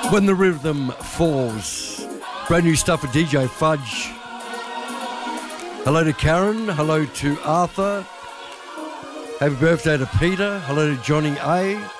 When the Rhythm Falls. Brand new stuff for DJ Fudge. Hello to Karen. Hello to Arthur. Happy birthday to Peter. Hello to Johnny A.